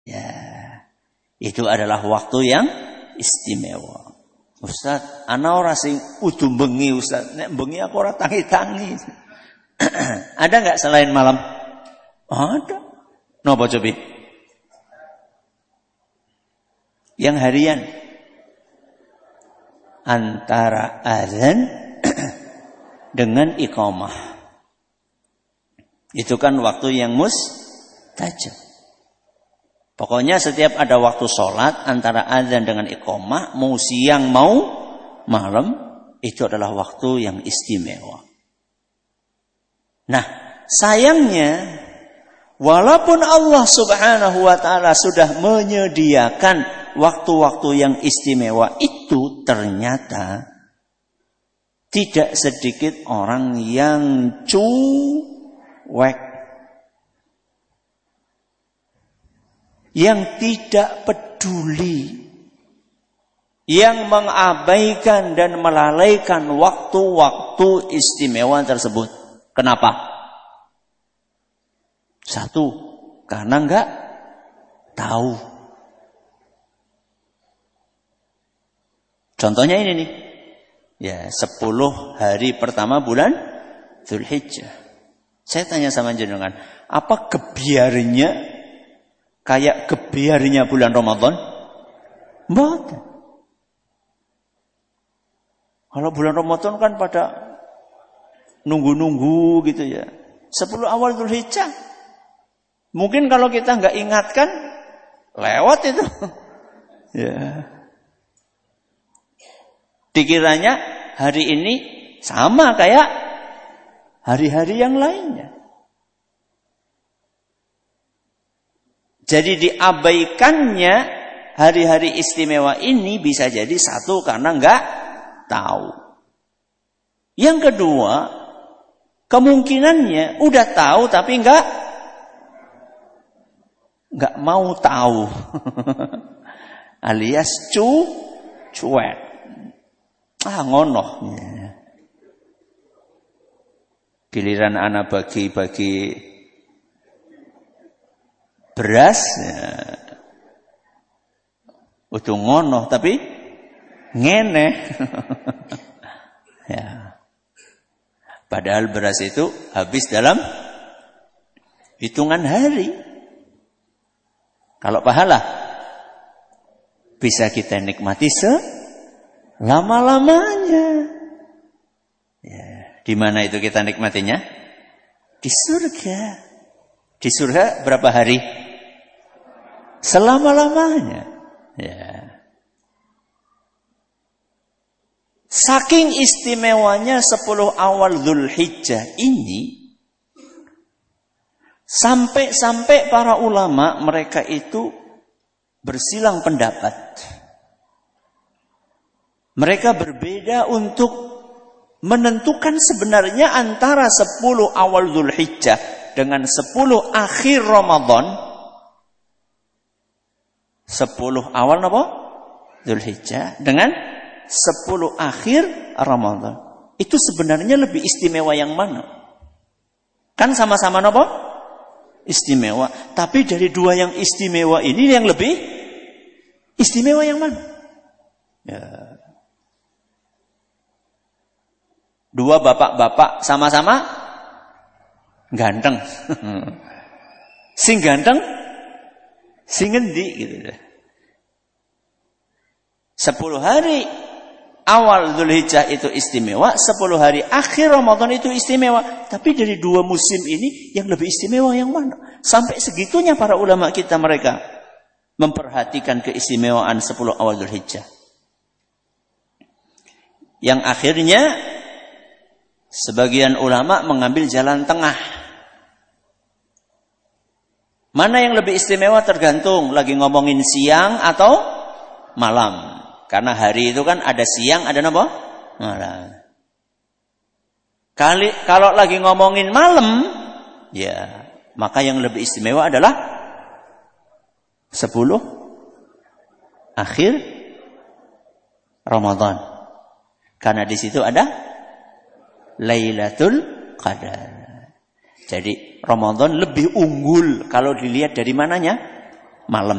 Ya, itu adalah waktu yang istimewa. Ustaz, ana ora sing kudu bengi Ustaz. Nek bengi aku ora tangi-tangi. Ada enggak selain malam? Ada. Napa coba? Yang harian antara azan dengan iqamah. Itu kan waktu yang mustajab. Pokoknya setiap ada waktu sholat antara azan dengan iqamah, mau siang mau malam, itu adalah waktu yang istimewa. Nah, sayangnya walaupun Allah Subhanahu wa taala sudah menyediakan waktu-waktu yang istimewa itu, ternyata tidak sedikit orang yang cuek, yang tidak peduli, yang mengabaikan dan melalaikan waktu-waktu istimewa tersebut. Kenapa? Satu, karena enggak tahu. Contohnya ini nih. Ya, 10 hari pertama bulan Dzulhijjah. Saya tanya sama jenengan, apa gebiarnya kayak gebiarnya bulan Ramadan? Mboten. Kalau bulan Ramadan kan pada nunggu-nunggu gitu ya. 10 awal Dzulhijjah. Mungkin kalau kita nggak ingatkan, lewat itu. Ya. Dikiranya hari ini sama kayak hari-hari yang lainnya. Jadi diabaikannya hari-hari istimewa ini bisa jadi satu karena nggak tahu. Yang kedua, kemungkinannya udah tahu tapi nggak mau tahu, alias cuek. Ngono. Giliran anak bagi-bagi beras, udah ngono tapi ngene. Ya. Padahal beras itu habis dalam hitungan hari. Kalau pahala bisa kita nikmati lama-lamanya. Ya, di mana itu kita nikmatinya? Di surga. Di surga berapa hari? Selama-lamanya. Ya. Saking istimewanya 10 awal Dzulhijjah ini, sampai para ulama mereka itu bersilang pendapat. Mereka berbeda untuk menentukan sebenarnya antara 10 awal Dzulhijjah dengan 10 akhir Ramadan. 10 awal apa? Dzulhijjah dengan 10 akhir Ramadan. Itu sebenarnya lebih istimewa yang mana? Kan sama-sama apa? Istimewa. Tapi dari dua yang istimewa ini yang lebih istimewa yang mana? Ya. Dua bapak-bapak sama-sama ganteng. Sing ganteng, sing ngendi gitu. 10 hari awal Dzulhijjah itu istimewa, 10 hari akhir Ramadan itu istimewa. Tapi dari dua musim ini yang lebih istimewa yang mana? Sampai segitunya para ulama kita mereka memperhatikan keistimewaan 10 awal Dzulhijjah. Yang akhirnya sebagian ulama mengambil jalan tengah. Mana yang lebih istimewa tergantung lagi ngomongin siang atau malam. Karena hari itu kan ada siang, ada apa? Malam. Kalau lagi ngomongin malam, ya maka yang lebih istimewa adalah 10 akhir Ramadan. Karena di situ ada Lailatul Qadar. Jadi Ramadan lebih unggul kalau dilihat dari mananya? Malam.